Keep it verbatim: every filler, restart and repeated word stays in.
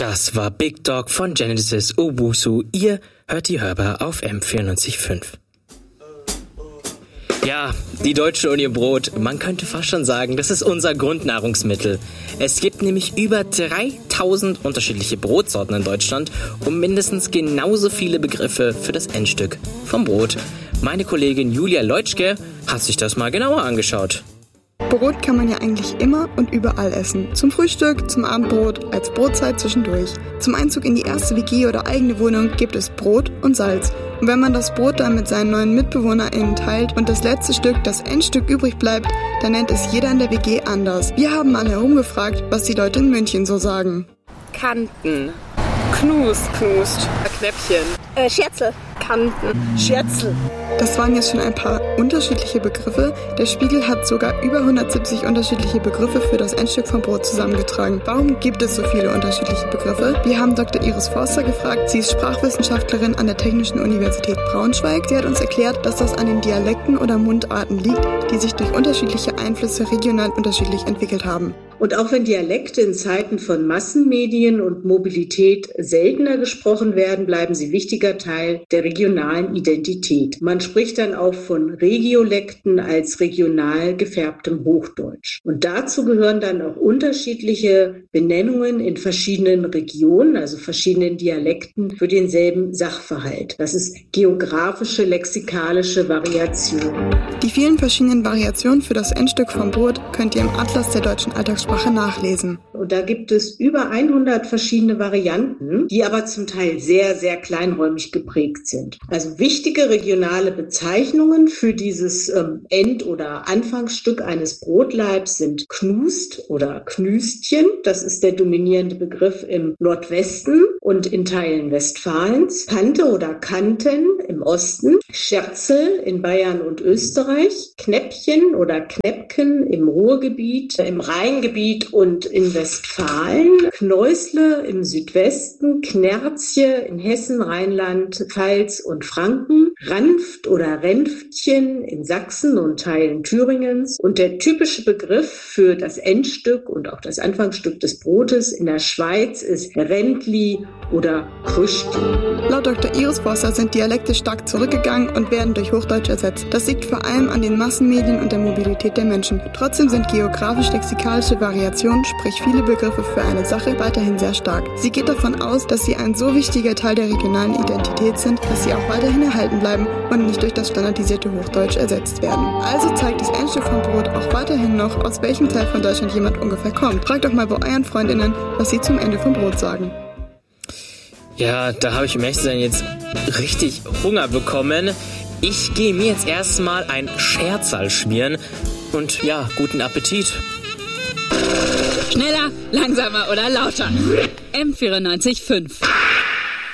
Das war Big Dog von Genesis Owusu. Ihr hört die Hörbar auf M vierundneunzig Komma fünf. Ja, die Deutsche und ihr Brot, man könnte fast schon sagen, das ist unser Grundnahrungsmittel. Es gibt nämlich über dreitausend unterschiedliche Brotsorten in Deutschland und mindestens genauso viele Begriffe für das Endstück vom Brot. Meine Kollegin Julia Leutschke hat sich das mal genauer angeschaut. Brot kann man ja eigentlich immer und überall essen. Zum Frühstück, zum Abendbrot, als Brotzeit zwischendurch. Zum Einzug in die erste W G oder eigene Wohnung gibt es Brot und Salz. Und wenn man das Brot dann mit seinen neuen MitbewohnerInnen teilt und das letzte Stück, das Endstück, übrig bleibt, dann nennt es jeder in der W G anders. Wir haben mal herumgefragt, was die Leute in München so sagen. Kanten. Knust, knust. Knäppchen. Äh, Scherzel. Kanten. Scherzel. Das waren jetzt schon ein paar unterschiedliche Begriffe. Der Spiegel hat sogar über hundertsiebzig unterschiedliche Begriffe für das Endstück vom Brot zusammengetragen. Warum gibt es so viele unterschiedliche Begriffe? Wir haben Doktor Iris Forster gefragt. Sie ist Sprachwissenschaftlerin an der Technischen Universität Braunschweig. Sie hat uns erklärt, dass das an den Dialekten oder Mundarten liegt, die sich durch unterschiedliche Einflüsse regional unterschiedlich entwickelt haben. Und auch wenn Dialekte in Zeiten von Massenmedien und Mobilität seltener gesprochen werden, bleiben sie wichtiger Teil der regionalen Identität. Man spricht dann auch von Regiolekten als regional gefärbtem Hochdeutsch. Und dazu gehören dann auch unterschiedliche Benennungen in verschiedenen Regionen, also verschiedenen Dialekten für denselben Sachverhalt. Das ist geografische, lexikalische Variation. Die vielen verschiedenen Variationen für das Endstück vom Brot könnt ihr im Atlas der deutschen Alltagssprache nachlesen. Und da gibt es über hundert verschiedene Varianten, die aber zum Teil sehr, sehr kleinräumig geprägt sind. Also wichtige regionale Bezeichnungen für dieses ähm, End- oder Anfangsstück eines Brotleibs sind Knust oder Knüstchen. Das ist der dominierende Begriff im Nordwesten und in Teilen Westfalens. Kante oder Kanten im Osten. Scherzel in Bayern und Österreich. Knäppchen oder Knäppken im Ruhrgebiet, im Rheingebiet und in Westfalen. Knäusle im Südwesten. Knerzje in Hessen, Rheinland, Pfalz und Franken. Ranft oder Renftchen in Sachsen und Teilen Thüringens. Und der typische Begriff für das Endstück und auch das Anfangsstück des Brotes in der Schweiz ist Rentli oder Krüchtli. Laut Doktor Iris Forster sind Dialekte stark zurückgegangen und werden durch Hochdeutsch ersetzt. Das liegt vor allem an den Massenmedien und der Mobilität der Menschen. Trotzdem sind geografisch-lexikalische Variationen, sprich viele Begriffe für eine Sache, weiterhin sehr stark. Sie geht davon aus, dass sie ein so wichtiger Teil der regionalen Identität sind, dass sie auch weiterhin erhalten bleiben und nicht durch das standardisierte Hochdeutsch ersetzt werden. Also zeigt das Endstück vom Brot auch weiterhin noch, aus welchem Teil von Deutschland jemand ungefähr kommt. Fragt doch mal bei euren Freundinnen, was sie zum Ende vom Brot sagen. Ja, da habe ich im Echtsein jetzt richtig Hunger bekommen. Ich gehe mir jetzt erstmal ein Scherzal schmieren und ja, guten Appetit. Schneller, langsamer oder lauter. M vierundneunzig Komma fünf.